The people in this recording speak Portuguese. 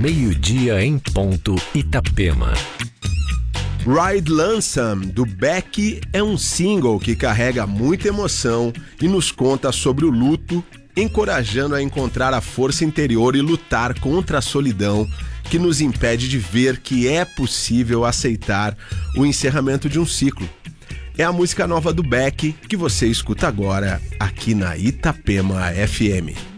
meio-dia em ponto, Itapema. Ride Lonesome, do Beck, é um single que carrega muita emoção e nos conta sobre o luto, encorajando a encontrar a força interior e lutar contra a solidão que nos impede de ver que é possível aceitar o encerramento de um ciclo. É a música nova do Beck que você escuta agora aqui na Itapema FM.